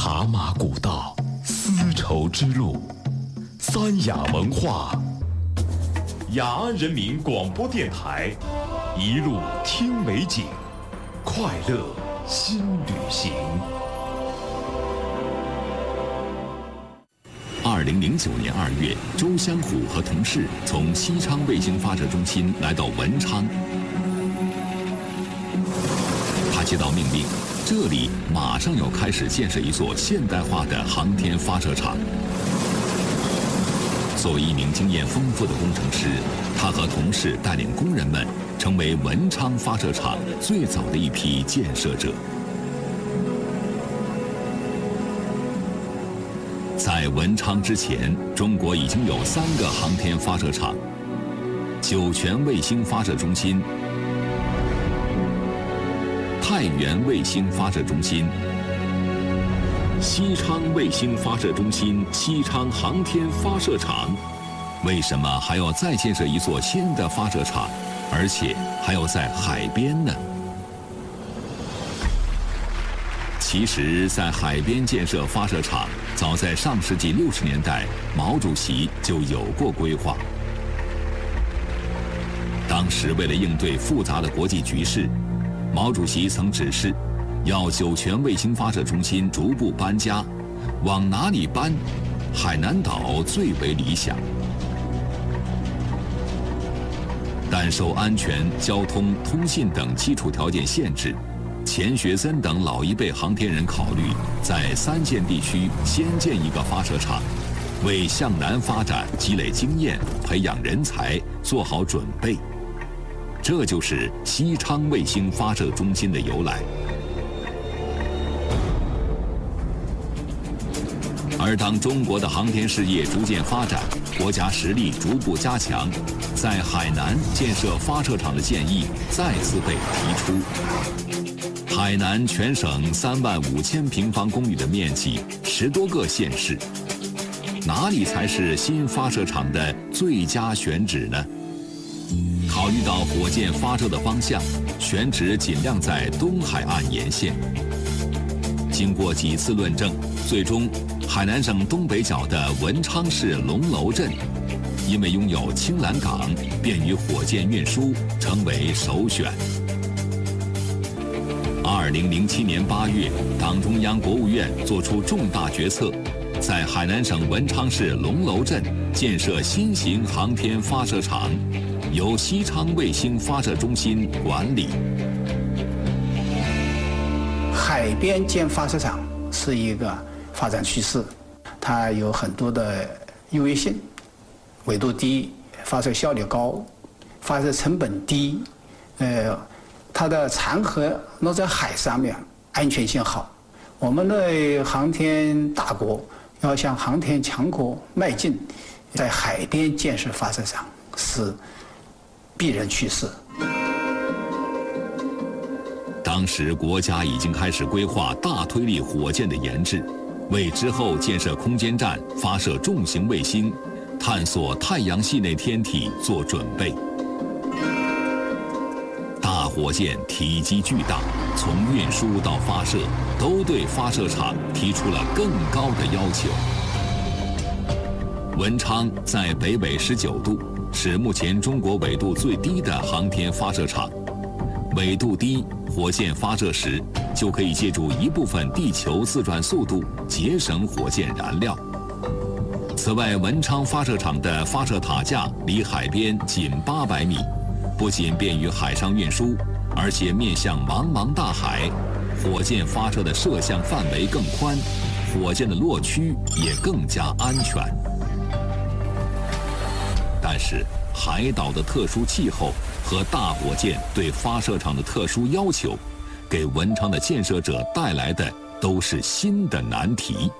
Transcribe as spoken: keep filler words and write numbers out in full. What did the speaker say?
茶马古道，丝绸之路，三雅文化。雅安人民广播电台，一路听美景，快乐新旅行。 二零零九年二月，周湘虎和同事从西昌卫星发射中心来到文昌。他接到命令，这里马上要开始建设一座现代化的航天发射场。作为一名经验丰富的工程师，他和同事带领工人们成为文昌发射场最早的一批建设者。在文昌之前，中国已经有三个航天发射场：酒泉卫星发射中心、太原卫星发射中心、西昌卫星发射中心、西昌航天发射场。为什么还要再建设一座新的发射场，而且还要在海边呢？其实，在海边建设发射场，早在上世纪六十年代，毛主席就有过规划。当时，为了应对复杂的国际局势，毛主席曾指示，要酒泉卫星发射中心逐步搬家，往哪里搬？海南岛最为理想。但受安全、交通、通信等基础条件限制，钱学森等老一辈航天人考虑在三线地区先建一个发射场，为向南发展积累经验、培养人才做好准备。这就是西昌卫星发射中心的由来。而当中国的航天事业逐渐发展，国家实力逐步加强，在海南建设发射场的建议再次被提出。海南全省三万五千平方公里的面积，十多个县市，哪里才是新发射场的最佳选址呢？考虑到火箭发射的方向，选址尽量在东海岸沿线。经过几次论证，最终海南省东北角的文昌市龙楼镇，因为拥有青蓝港，便于火箭运输，成为首选。二零零七年八月，党中央、国务院作出重大决策，在海南省文昌市龙楼镇建设新型航天发射场，由西昌卫星发射中心管理。 海边建发射场是一个发展趋势，它有很多的优越性，纬度低，发射效率高，发射成本低，呃，它的残核落在海上面，安全性好。我们的航天大国要向航天强国迈进，在海边建设发射场是必然趋势。 当时国家已经开始规划大推力火箭的研制，为之后建设空间站、发射重型卫星、探索太阳系内天体做准备。大火箭体积巨大，从运输到发射，都对发射场提出了更高的要求。文昌在北纬十九度，是目前中国纬度最低的航天发射场。纬度低，火箭发射时就可以借助一部分地球自转速度，节省火箭燃料。此外，文昌发射场的发射塔架离海边仅八百米，不仅便于海上运输，而且面向茫茫大海，火箭发射的射向范围更宽，火箭的落区也更加安全。但是，海岛的特殊气候和大火箭对发射场的特殊要求，给文昌的建设者带来的都是新的难题。